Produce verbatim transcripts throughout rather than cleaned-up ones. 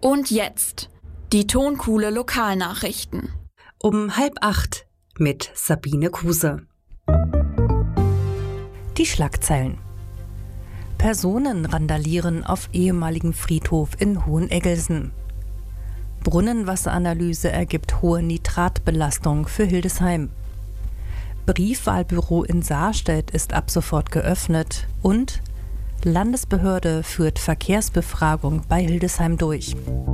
Und jetzt die Tonkuhle Lokalnachrichten. Um halb acht mit Sabine Kuse. Die Schlagzeilen. Personen randalieren auf ehemaligem Friedhof in Hoheneggelsen. Brunnenwasseranalyse ergibt hohe Nitratbelastung für Hildesheim. Briefwahlbüro in Saarstedt ist ab sofort geöffnet und Landesbehörde führt Verkehrsbefragung bei Hildesheim durch.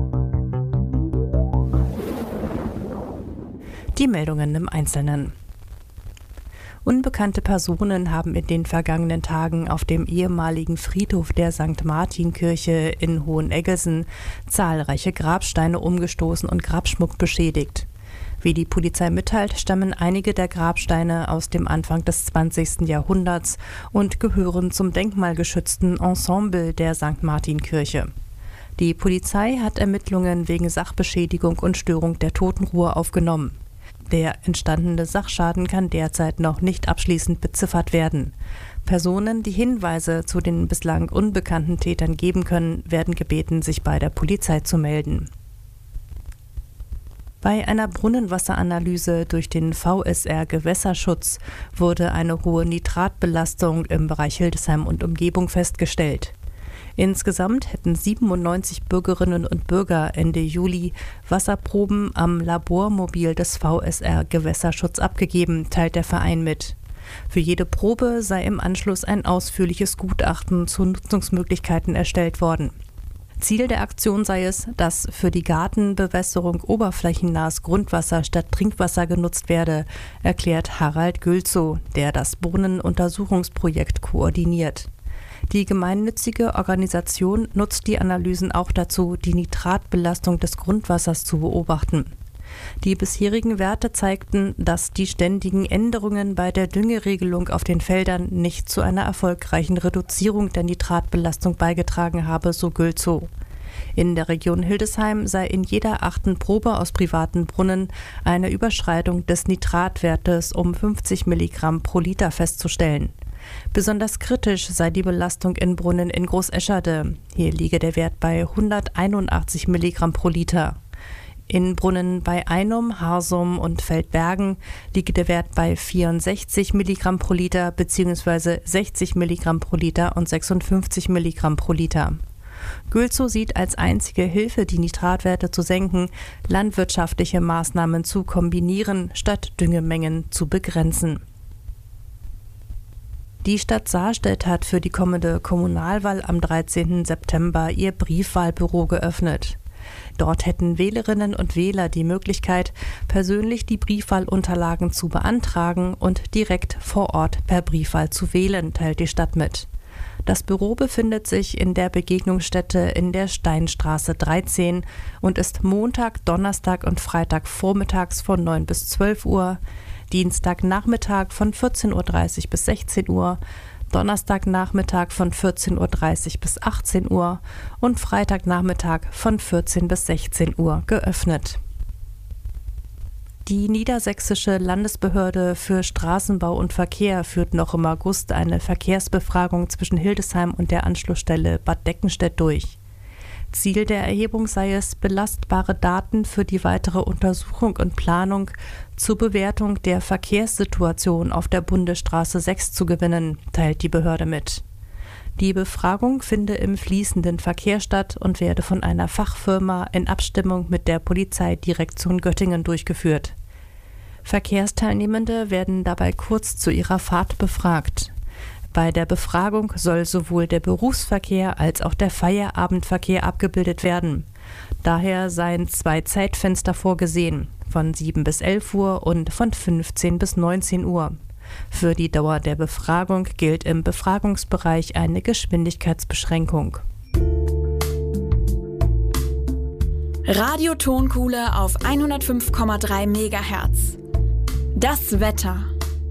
Die Meldungen im Einzelnen. Unbekannte Personen haben in den vergangenen Tagen auf dem ehemaligen Friedhof der Sankt Martin-Kirche in Hoheneggelsen zahlreiche Grabsteine umgestoßen und Grabschmuck beschädigt. Wie die Polizei mitteilt, stammen einige der Grabsteine aus dem Anfang des zwanzigsten Jahrhunderts und gehören zum denkmalgeschützten Ensemble der Sankt Martin-Kirche. Die Polizei hat Ermittlungen wegen Sachbeschädigung und Störung der Totenruhe aufgenommen. Der entstandene Sachschaden kann derzeit noch nicht abschließend beziffert werden. Personen, die Hinweise zu den bislang unbekannten Tätern geben können, werden gebeten, sich bei der Polizei zu melden. Bei einer Brunnenwasseranalyse durch den V S R Gewässerschutz wurde eine hohe Nitratbelastung im Bereich Hildesheim und Umgebung festgestellt. Insgesamt hätten siebenundneunzig Bürgerinnen und Bürger Ende Juli Wasserproben am Labormobil des V S R Gewässerschutz abgegeben, teilt der Verein mit. Für jede Probe sei im Anschluss ein ausführliches Gutachten zu Nutzungsmöglichkeiten erstellt worden. Ziel der Aktion sei es, dass für die Gartenbewässerung oberflächennahes Grundwasser statt Trinkwasser genutzt werde, erklärt Harald Gülzow, der das Brunnenuntersuchungsprojekt koordiniert. Die gemeinnützige Organisation nutzt die Analysen auch dazu, die Nitratbelastung des Grundwassers zu beobachten. Die bisherigen Werte zeigten, dass die ständigen Änderungen bei der Düngeregelung auf den Feldern nicht zu einer erfolgreichen Reduzierung der Nitratbelastung beigetragen habe, so Gülzow. In der Region Hildesheim sei in jeder achten Probe aus privaten Brunnen eine Überschreitung des Nitratwertes um fünfzig Milligramm pro Liter festzustellen. Besonders kritisch sei die Belastung in Brunnen in Großescherde. Hier liege der Wert bei hunderteinundachtzig Milligramm pro Liter. In Brunnen bei Einum, Harsum und Feldbergen liege der Wert bei vierundsechzig Milligramm pro Liter bzw. sechzig Milligramm pro Liter und sechsundfünfzig Milligramm pro Liter. Gülzow sieht als einzige Hilfe, die Nitratwerte zu senken, landwirtschaftliche Maßnahmen zu kombinieren, statt Düngemengen zu begrenzen. Die Stadt Saarstedt hat für die kommende Kommunalwahl am dreizehnten September ihr Briefwahlbüro geöffnet. Dort hätten Wählerinnen und Wähler die Möglichkeit, persönlich die Briefwahlunterlagen zu beantragen und direkt vor Ort per Briefwahl zu wählen, teilt die Stadt mit. Das Büro befindet sich in der Begegnungsstätte in der Steinstraße dreizehn und ist Montag, Donnerstag und Freitag vormittags von neun bis zwölf Uhr, Dienstagnachmittag von vierzehn Uhr dreißig bis sechzehn Uhr, Donnerstagnachmittag von vierzehn Uhr dreißig bis achtzehn Uhr und Freitagnachmittag von vierzehn bis sechzehn Uhr geöffnet. Die Niedersächsische Landesbehörde für Straßenbau und Verkehr führt noch im August eine Verkehrsbefragung zwischen Hildesheim und der Anschlussstelle Bad Deckenstedt durch. Ziel der Erhebung sei es, belastbare Daten für die weitere Untersuchung und Planung zur Bewertung der Verkehrssituation auf der Bundesstraße sechs zu gewinnen, teilt die Behörde mit. Die Befragung finde im fließenden Verkehr statt und werde von einer Fachfirma in Abstimmung mit der Polizeidirektion Göttingen durchgeführt. Verkehrsteilnehmende werden dabei kurz zu ihrer Fahrt befragt. Bei der Befragung soll sowohl der Berufsverkehr als auch der Feierabendverkehr abgebildet werden. Daher seien zwei Zeitfenster vorgesehen, von sieben bis elf Uhr und von fünfzehn bis neunzehn Uhr. Für die Dauer der Befragung gilt im Befragungsbereich eine Geschwindigkeitsbeschränkung. Radio Tonkuhle auf hundertfünf Komma drei Megahertz. Das Wetter.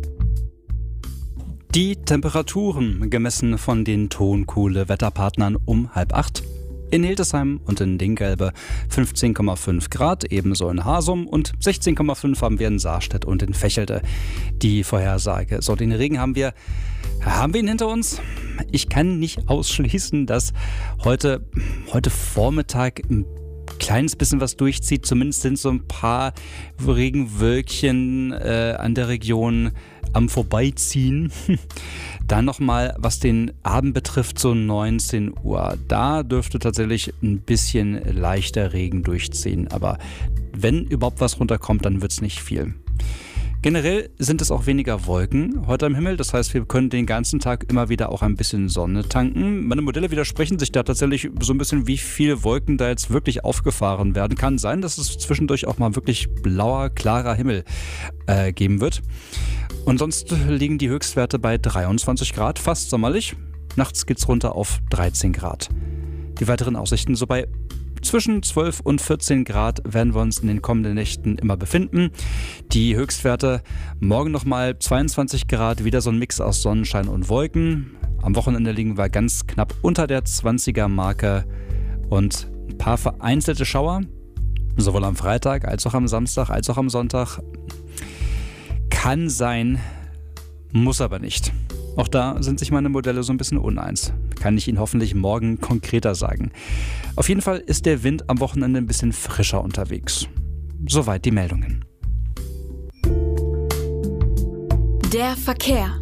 Die Temperaturen gemessen von den Tonkuhle-Wetterpartnern um halb acht. In Hildesheim und in Dinkelbe fünfzehn Komma fünf Grad, ebenso in Harsum und sechzehn Komma fünf haben wir in Saarstedt und in Vechelde. Die Vorhersage. So, den Regen haben wir, haben wir ihn hinter uns. Ich kann nicht ausschließen, dass heute, heute Vormittag ein kleines bisschen was durchzieht. Zumindest sind so ein paar Regenwölkchen äh, an der Region am Vorbeiziehen. Dann nochmal, was den Abend betrifft, so neunzehn Uhr. Da dürfte tatsächlich ein bisschen leichter Regen durchziehen. Aber wenn überhaupt was runterkommt, dann wird es nicht viel. Generell sind es auch weniger Wolken heute am Himmel. Das heißt, wir können den ganzen Tag immer wieder auch ein bisschen Sonne tanken. Meine Modelle widersprechen sich da tatsächlich so ein bisschen, wie viele Wolken da jetzt wirklich aufgefahren werden. Kann sein, dass es zwischendurch auch mal wirklich blauer, klarer Himmel äh, geben wird. Und sonst liegen die Höchstwerte bei dreiundzwanzig Grad, fast sommerlich. Nachts geht's runter auf dreizehn Grad. Die weiteren Aussichten so bei zwischen zwölf und vierzehn Grad werden wir uns in den kommenden Nächten immer befinden. Die Höchstwerte morgen nochmal zweiundzwanzig Grad, wieder so ein Mix aus Sonnenschein und Wolken. Am Wochenende liegen wir ganz knapp unter der zwanziger Marke und ein paar vereinzelte Schauer, sowohl am Freitag als auch am Samstag als auch am Sonntag. Kann sein, muss aber nicht. Auch da sind sich meine Modelle so ein bisschen uneins. Kann ich Ihnen hoffentlich morgen konkreter sagen. Auf jeden Fall ist der Wind am Wochenende ein bisschen frischer unterwegs. Soweit die Meldungen. Der Verkehr.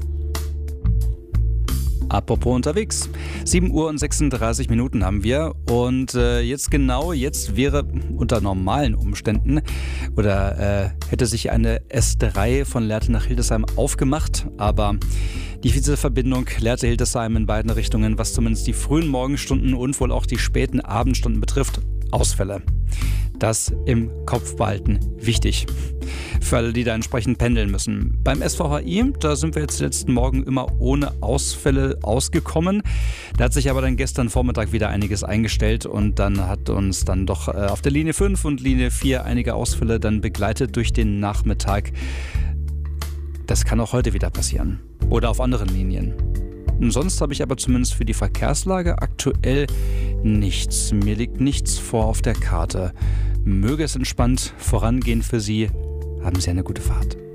Apropos unterwegs. sieben Uhr und sechsunddreißig Minuten haben wir und äh, jetzt genau, jetzt wäre unter normalen Umständen oder äh, hätte sich eine S drei von Lehrte nach Hildesheim aufgemacht, aber die Vizeverbindung Lehrte-Hildesheim in beiden Richtungen, was zumindest die frühen Morgenstunden und wohl auch die späten Abendstunden betrifft, Ausfälle. Das im Kopf behalten. Wichtig. Für alle, die da entsprechend pendeln müssen. Beim S V H I, da sind wir jetzt letzten Morgen immer ohne Ausfälle ausgekommen. Da hat sich aber dann gestern Vormittag wieder einiges eingestellt und dann hat uns dann doch äh, auf der Linie fünf und Linie vier einige Ausfälle dann begleitet durch den Nachmittag. Das kann auch heute wieder passieren. Oder auf anderen Linien. Und sonst habe ich aber zumindest für die Verkehrslage aktuell nichts. Mir liegt nichts vor auf der Karte. Möge es entspannt vorangehen für Sie. Haben Sie eine gute Fahrt.